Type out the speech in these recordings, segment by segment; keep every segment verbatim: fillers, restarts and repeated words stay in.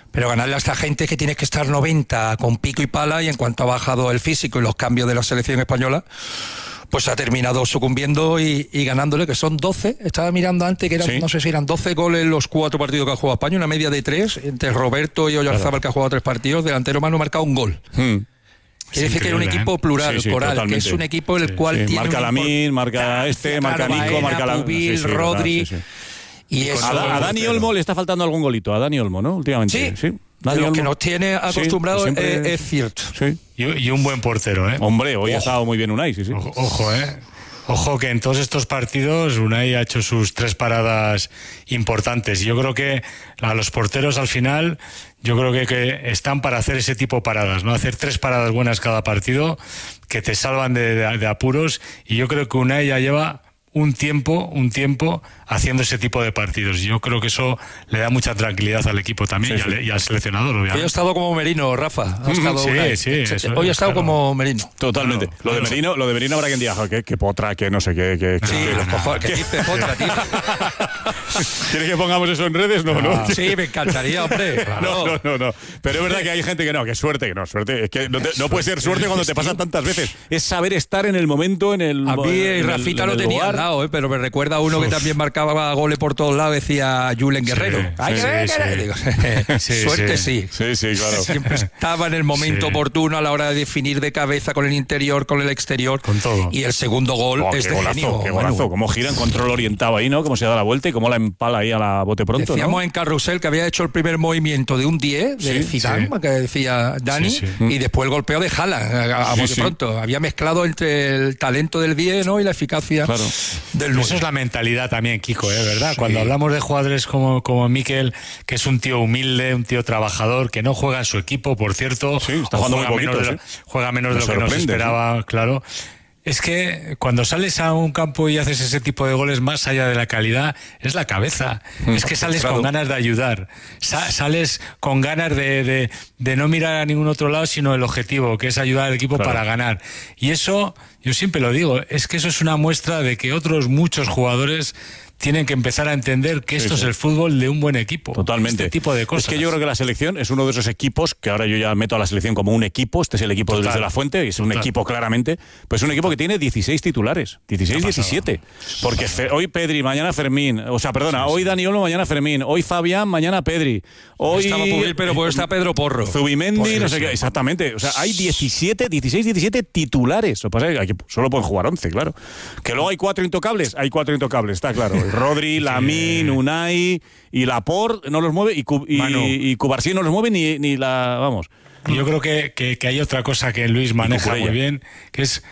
Pero ganarle a esta gente es que tienes que estar noventa con pico y pala, y en cuanto ha bajado el físico y los cambios de la selección española, pues ha terminado sucumbiendo y, y ganándole, que son doce. Estaba mirando antes que eran, sí. no sé si eran doce goles los cuatro partidos que ha jugado España, una media de tres, entre Roberto y Oyarzábal, claro, que ha jugado tres partidos, delantero más no ha marcado un gol. Hmm. Quiere decir que era un equipo plural, sí, sí, coral, totalmente. Que es un equipo en el sí, cual sí. tiene... Marca un Lamine, marca este, marca Nico, marca la... Pubil, sí, sí, Rodri... Sí, sí. Y eso, a, a Dani Olmo le está faltando algún golito, a Dani Olmo, ¿no? Últimamente. Sí, sí. Dani Olmo, que nos tiene acostumbrados, sí, es, es cierto. Sí. Y, y un buen portero, ¿eh? Hombre, hoy ojo. ha estado muy bien Unai, sí, sí. Ojo, ojo, ¿eh? Ojo que en todos estos partidos Unai ha hecho sus tres paradas importantes. Yo creo que a los porteros al final, yo creo que, que están para hacer ese tipo de paradas, ¿no? Hacer tres paradas buenas cada partido que te salvan de, de, de apuros, y yo creo que Unai ya lleva un tiempo, un tiempo haciendo ese tipo de partidos. Yo creo que eso le da mucha tranquilidad al equipo también, sí, y, al, sí. y al seleccionador, obviamente. Hoy ha estado como Merino, Rafa. Ha estado sí, una... sí, eso, Hoy ha estado claro. como Merino. Totalmente. Claro, lo, de claro. Merino, lo de Merino habrá quien diga, que, que potra, que no sé qué. Que, sí, que, los cojones, que dice potra, tío. ¿Quieres que pongamos eso en redes? No, no. Sí, me encantaría, hombre. Claro. No, no, no, no. Pero es verdad que hay gente que no, que suerte, que no, suerte. Es que no, te, no puede ser suerte cuando te pasa tantas veces. Es saber estar en el momento, en el. A mí y Rafita lo tenía al lado, ¿eh? Pero me recuerda a uno Uf. que también marcaba goles por todos lados, decía Julen Guerrero. Sí, Ay, sí, que, sí, que, sí. Digo, sí, suerte sí. Sí, sí, claro. Siempre estaba en el momento sí. oportuno a la hora de definir de cabeza con el interior, con el exterior. Con todo. Y el segundo gol oh, es qué de golazo, genio. Qué golazo, bueno. Cómo gira en control orientado ahí, ¿no? Cómo se da la vuelta y cómo la empala ahí a la bote pronto, Decíamos ¿no? en Carrusel que había hecho el primer movimiento de un diez de sí, Zidane, sí. que decía Dani, sí, sí. y después el golpeo de Haaland a, a sí, bote sí. pronto. Había mezclado entre el talento del diez, ¿no? y la eficacia claro. del nueve. Eso es la mentalidad también, Kiko, ¿eh? ¿Verdad? Sí. Cuando hablamos de jugadores como, como Mikel, que es un tío humilde, un tío trabajador, que no juega en su equipo, por cierto, sí, está jugando juega, muy poquito, menos sí. de lo, juega menos de lo que nos esperaba, ¿sí? claro. Es que cuando sales a un campo y haces ese tipo de goles, más allá de la calidad, es la cabeza. Es que sales con ganas de ayudar. Sa- sales con ganas de, de, de no mirar a ningún otro lado, sino el objetivo, que es ayudar al equipo claro. para ganar. Y eso, yo siempre lo digo, es que eso es una muestra de que otros muchos jugadores tienen que empezar a entender que esto sí, sí. es el fútbol de un buen equipo. Totalmente. Este tipo de cosas. Es que yo creo que la selección es uno de esos equipos, que ahora yo ya meto a la selección como un equipo, este es el equipo Total. de la Fuente, es un Total. equipo claramente, pues es un equipo que tiene dieciséis titulares, dieciséis, diecisiete. Porque fe, hoy Pedri, mañana Fermín, o sea, perdona, sí, sí. hoy Dani Olmo, mañana Fermín, hoy Fabián, mañana Pedri. Hoy estaba Pubil, pero pues está Pedro Porro. Zubimendi, pues no sé sí. qué, exactamente. O sea, hay diecisiete, dieciséis, diecisiete titulares. Lo que pasa es que solo pueden jugar once, claro. Que luego hay cuatro intocables, hay cuatro intocables, está claro. Rodri, Lamine, Unai y Laporte no los mueve y, y, y Cubarsí no los mueve ni, ni la... vamos. Yo creo que, que, que hay otra cosa que Luis maneja muy bien, que es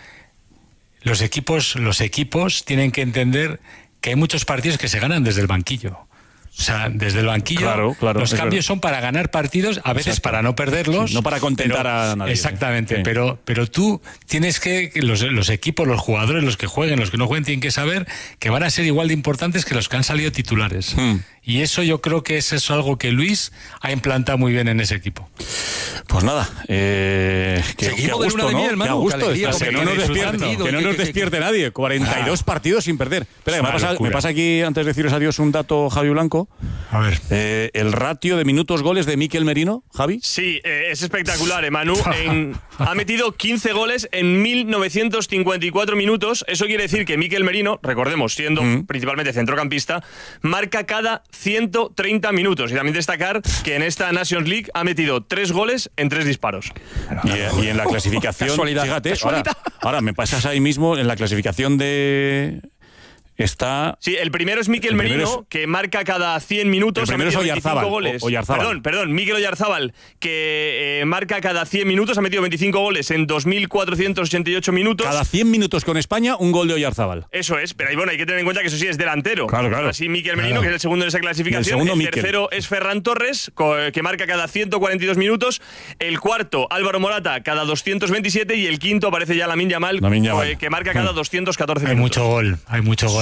los equipos, los equipos tienen que entender que hay muchos partidos que se ganan desde el banquillo. O sea, desde el banquillo claro, claro, los cambios verdad. son para ganar partidos, a veces Exacto. para no perderlos. Sí, no para contentar pero, a nadie. Exactamente, sí. pero, pero tú tienes que, los, los equipos, los jugadores, los que jueguen, los que no jueguen, tienen que saber que van a ser igual de importantes que los que han salido titulares. Hmm. Y eso yo creo que es eso algo que Luis ha implantado muy bien en ese equipo. Pues nada, eh, que, que a gusto, ¿no? Miel, que a gusto, que, alegría, que, no nos despierte, que no nos despierte nadie. cuarenta y dos ah. partidos sin perder. Espera, me pasa, me pasa aquí, antes de deciros adiós, un dato, Javi Blanco. A ver. Eh, el ratio de minutos goles de Mikel Merino, Javi. Sí, eh, es espectacular, eh, Manu. En, ha metido quince goles en mil novecientos cincuenta y cuatro minutos. Eso quiere decir que Mikel Merino, recordemos, siendo mm. principalmente centrocampista, marca cada ciento treinta minutos. Y también destacar que en esta Nations League ha metido tres goles en tres disparos. Y, y en la clasificación, Casualidad. fíjate, Casualidad. Ahora, ahora me pasas ahí mismo en la clasificación de... Está... Sí, el primero es Mikel Merino, es... que marca cada cien minutos. El primero es Oyarzábal. Goles. O, Oyarzábal. Perdón, perdón, Mikel Oyarzábal, que eh, marca cada cien minutos, ha metido veinticinco goles en dos mil cuatrocientos ochenta y ocho minutos. Cada cien minutos con España, un gol de Oyarzábal. Eso es, pero ahí, bueno, hay que tener en cuenta que eso sí es delantero. Claro, claro. Así Mikel Merino, claro. que es el segundo de esa clasificación. El, segundo, el Mikel. tercero es Ferran Torres, que marca cada ciento cuarenta y dos minutos. El cuarto, Álvaro Morata, cada doscientos veintisiete. Y el quinto aparece ya Lamine Yamal, Yamal. que marca cada doscientos catorce hay minutos. Hay mucho gol, hay mucho gol.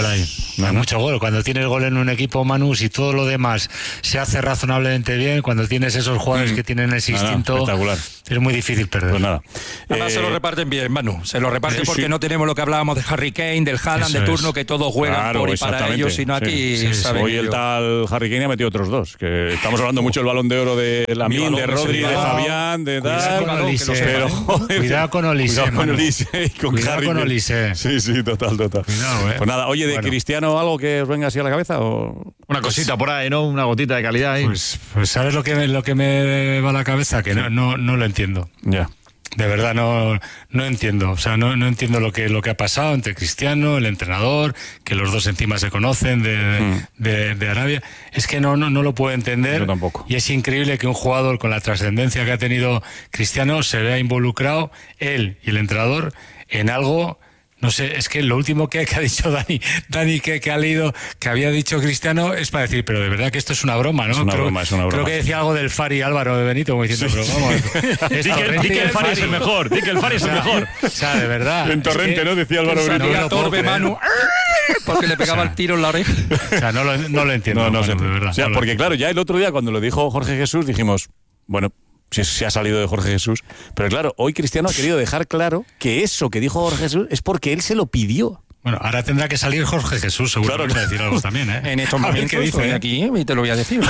ahí. No hay mucho gol. Cuando tienes gol en un equipo, Manu, si todo lo demás se hace razonablemente bien, cuando tienes esos jugadores mm. que tienen ese instinto, espectacular. Es muy difícil perder. Pues nada. Además eh, se lo reparten bien, Manu. Se lo reparten sí, porque sí. no tenemos lo que hablábamos de Harry Kane, del Haaland de turno, es. que todos juegan claro, por y para ellos, sino aquí. Sí, sí, sí. Hoy yo. el tal Harry Kane ha metido otros dos. Que estamos hablando mucho del Balón de Oro de Lamine, de Rodri, de Fabián, de Cuidado con Olise. Pero, joder, Cuidado con Olise. Cuidado con Olise y con Cuidado Harry con Olise. Sí, sí, total, total. Cuidado, eh. Pues nada, oye, ¿de bueno. Cristiano algo que os venga así a la cabeza? O... Una cosita por ahí, ¿no? Una gotita de calidad ahí. Pues, pues ¿sabes lo que, lo que me va a la cabeza? Que no, no, no lo entiendo. Ya. De verdad no, no entiendo, o sea, no, no entiendo lo que, lo que ha pasado entre Cristiano, el entrenador, que los dos encima se conocen de, mm. de, de Arabia. Es que no, no, no lo puedo entender. Yo tampoco. Y es increíble que un jugador con la trascendencia que ha tenido Cristiano se vea involucrado, él y el entrenador, en algo... No sé, es que lo último que, que ha dicho Dani, Dani que, que ha leído, que había dicho Cristiano, es para decir, pero de verdad que esto es una broma, ¿no? Es una creo, broma, es una broma. Creo que decía algo del Fari Álvaro de Benito, como diciendo, sí. pero vamos. Di que, di que el Fari es el mejor, di que el Fari es el mejor. O sea, de verdad. En Torrente, es que, ¿no? Decía Álvaro Benito. No, no Torbe Manu, porque le pegaba o sea, el tiro en la oreja. O sea, no lo, no lo entiendo. No, no, Manu, sé, de verdad. O sea, no porque claro, ya el otro día cuando lo dijo Jorge Jesús dijimos, bueno... Si se ha salido de Jorge Jesús. Pero claro, hoy Cristiano ha querido dejar claro que eso que dijo Jorge Jesús es porque él se lo pidió. Bueno, ahora tendrá que salir Jorge Jesús, seguro claro, que va a decir algo también, ¿eh? En estos momentos que dice aquí y te lo voy a decir.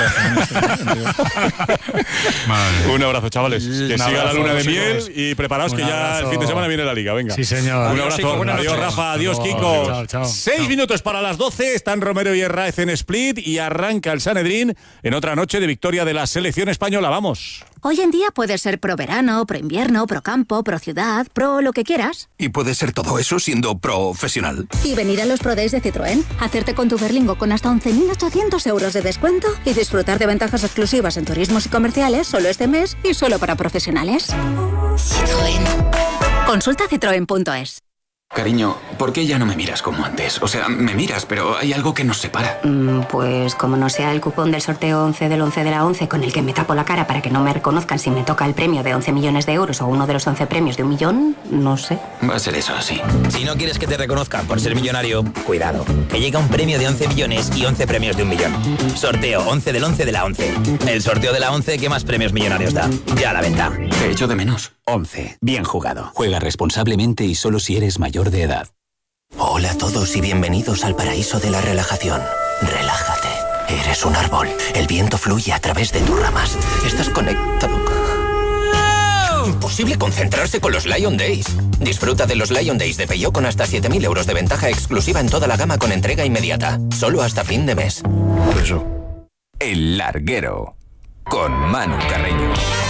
Un abrazo, chavales. Que Un siga abrazo, la luna de chicos. miel y preparaos que ya el fin de semana viene la Liga. Venga. Sí, señor. Un abrazo. Adiós, adiós noches. Rafa. Adiós, Chao, Kiko. chao, chao. Seis Chao. minutos para las doce. Están Romero y Herráez en Split y arranca el Sanedrín en otra noche de victoria de la selección española. Vamos. Hoy en día puedes ser pro verano, pro invierno, pro campo, pro ciudad, pro lo que quieras. Y puedes ser todo eso siendo profesional. Y venir a los Pro Days de Citroën, hacerte con tu Berlingo con hasta once mil ochocientos euros de descuento y disfrutar de ventajas exclusivas en turismos y comerciales solo este mes y solo para profesionales. Citroën. Consulta citroen punto es. Cariño, ¿por qué ya no me miras como antes? O sea, me miras, pero hay algo que nos separa. Mm, pues como no sea el cupón del sorteo once del once de la once con el que me tapo la cara para que no me reconozcan si me toca el premio de once millones de euros o uno de los once premios de un millón, no sé. Va a ser eso así. Si no quieres que te reconozcan por ser millonario, cuidado, que llega un premio de once millones y once premios de un millón. Sorteo once del once de la once. El sorteo de la once que más premios millonarios da. Ya a la venta. Te echo de menos. once. Bien jugado. Juega responsablemente y solo si eres mayor de edad. Hola a todos y bienvenidos al paraíso de la relajación. Relájate. Eres un árbol. El viento fluye a través de tus ramas. Estás conectado. Imposible concentrarse con los Lion Days. Disfruta de los Lion Days de Peugeot con hasta siete mil euros de ventaja exclusiva en toda la gama con entrega inmediata. Solo hasta fin de mes. Eso. El Larguero. Con Manu Carreño.